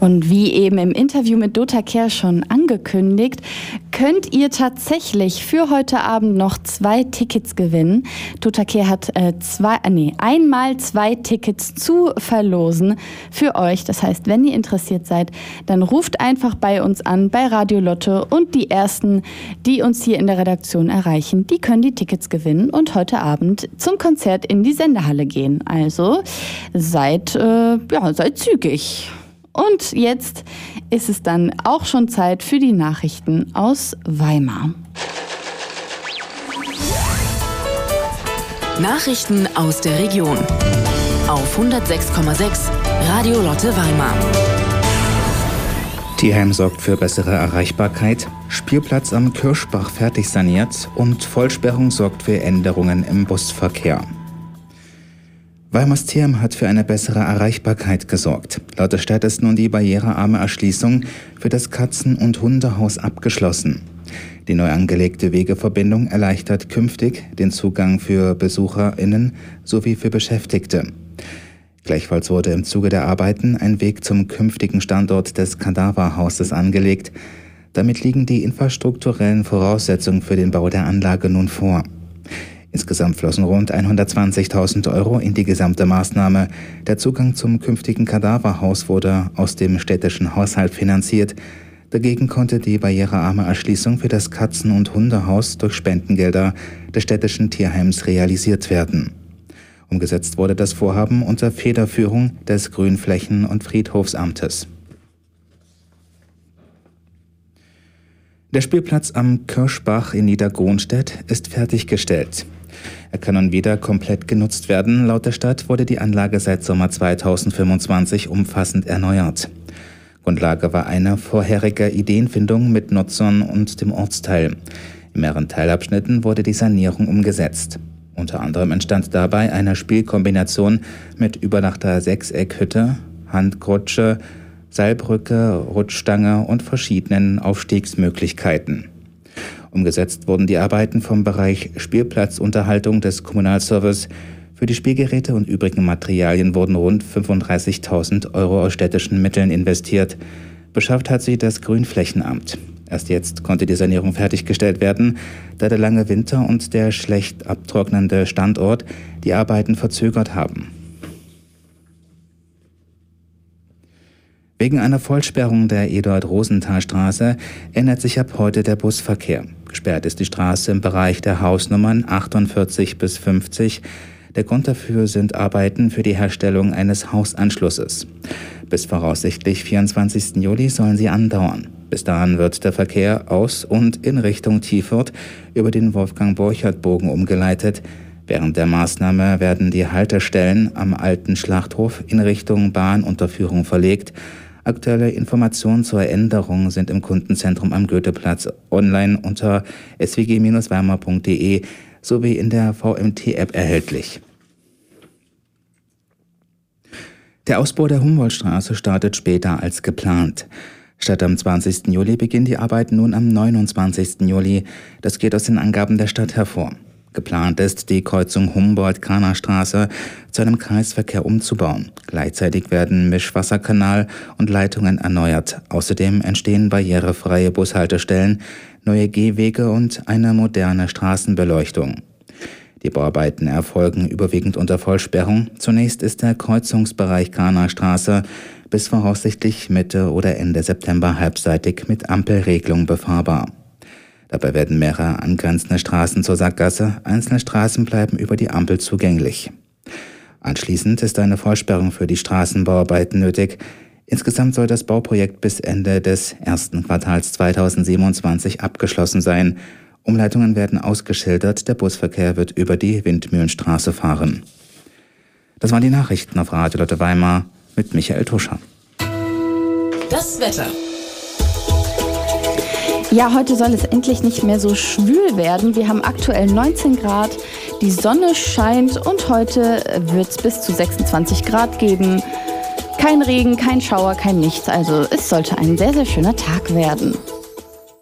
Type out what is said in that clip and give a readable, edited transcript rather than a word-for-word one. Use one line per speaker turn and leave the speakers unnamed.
Und wie eben im Interview mit Dota Kehr schon angekündigt, könnt ihr tatsächlich für heute Abend noch 2 Tickets gewinnen. Dota Kehr hat einmal 2 Tickets zu verlosen für euch. Das heißt, wenn ihr interessiert seid, dann ruft einfach bei uns an, bei Radio Lotte, und die Ersten, die uns hier in der Redaktion erreichen, die können die Tickets gewinnen und heute Abend zum Konzert in die Sendehalle gehen. Also seid zügig. Und jetzt ist es dann auch schon Zeit für die Nachrichten aus Weimar.
Nachrichten aus der Region auf 106,6 Radio Lotte Weimar.
Tierheim sorgt für bessere Erreichbarkeit, Spielplatz am Kirschbach fertig saniert und Vollsperrung sorgt für Änderungen im Busverkehr. Weimars Tierheim hat für eine bessere Erreichbarkeit gesorgt. Laut der Stadt ist nun die barrierearme Erschließung für das Katzen- und Hundehaus abgeschlossen. Die neu angelegte Wegeverbindung erleichtert künftig den Zugang für BesucherInnen sowie für Beschäftigte. Gleichfalls wurde im Zuge der Arbeiten ein Weg zum künftigen Standort des Kadaverhauses angelegt. Damit liegen die infrastrukturellen Voraussetzungen für den Bau der Anlage nun vor. Insgesamt flossen rund 120.000 € in die gesamte Maßnahme. Der Zugang zum künftigen Kadaverhaus wurde aus dem städtischen Haushalt finanziert. Dagegen konnte die barrierearme Erschließung für das Katzen- und Hundehaus durch Spendengelder des städtischen Tierheims realisiert werden. Umgesetzt wurde das Vorhaben unter Federführung des Grünflächen- und Friedhofsamtes. Der Spielplatz am Kirschbach in Niedergohnstedt ist fertiggestellt. Er kann nun wieder komplett genutzt werden. Laut der Stadt wurde die Anlage seit Sommer 2025 umfassend erneuert. Grundlage war eine vorherige Ideenfindung mit Nutzern und dem Ortsteil. In mehreren Teilabschnitten wurde die Sanierung umgesetzt. Unter anderem entstand dabei eine Spielkombination mit überdachter Sechseckhütte, Handrutsche, Seilbrücke, Rutschstange und verschiedenen Aufstiegsmöglichkeiten. Umgesetzt wurden die Arbeiten vom Bereich Spielplatzunterhaltung des Kommunalservice. Für die Spielgeräte und übrigen Materialien wurden rund 35.000 € aus städtischen Mitteln investiert. Beschafft hat sie das Grünflächenamt. Erst jetzt konnte die Sanierung fertiggestellt werden, da der lange Winter und der schlecht abtrocknende Standort die Arbeiten verzögert haben. Wegen einer Vollsperrung der Eduard-Rosenthal-Straße ändert sich ab heute der Busverkehr. Gesperrt ist die Straße im Bereich der Hausnummern 48 bis 50. Der Grund dafür sind Arbeiten für die Herstellung eines Hausanschlusses. Bis voraussichtlich 24. Juli sollen sie andauern. Bis dahin wird der Verkehr aus und in Richtung Tiefurt über den Wolfgang-Borchert-Bogen umgeleitet. Während der Maßnahme werden die Haltestellen am alten Schlachthof in Richtung Bahnunterführung verlegt. Aktuelle Informationen zur Änderung sind im Kundenzentrum am Goetheplatz online unter swg-weimar.de sowie in der VMT-App erhältlich. Der Ausbau der Humboldtstraße startet später als geplant. Statt am 20. Juli beginnen die Arbeiten nun am 29. Juli. Das geht aus den Angaben der Stadt hervor. Geplant ist, die Kreuzung Humboldt-Kahner-Straße zu einem Kreisverkehr umzubauen. Gleichzeitig werden Mischwasserkanal und Leitungen erneuert. Außerdem entstehen barrierefreie Bushaltestellen, neue Gehwege und eine moderne Straßenbeleuchtung. Die Bauarbeiten erfolgen überwiegend unter Vollsperrung. Zunächst ist der Kreuzungsbereich Kahner-Straße bis voraussichtlich Mitte oder Ende September halbseitig mit Ampelregelung befahrbar. Dabei werden mehrere angrenzende Straßen zur Sackgasse, einzelne Straßen bleiben über die Ampel zugänglich. Anschließend ist eine Vollsperrung für die Straßenbauarbeiten nötig. Insgesamt soll das Bauprojekt bis Ende des ersten Quartals 2027 abgeschlossen sein. Umleitungen werden ausgeschildert, der Busverkehr wird über die Windmühlenstraße fahren. Das waren die Nachrichten auf Radio Lotte Weimar mit Michael Tuscher.
Das Wetter.
Ja, heute soll es endlich nicht mehr so schwül werden. Wir haben aktuell 19 Grad, die Sonne scheint und heute wird es bis zu 26 Grad geben. Kein Regen, kein Schauer, kein Nichts. Also es sollte ein sehr, sehr schöner Tag werden.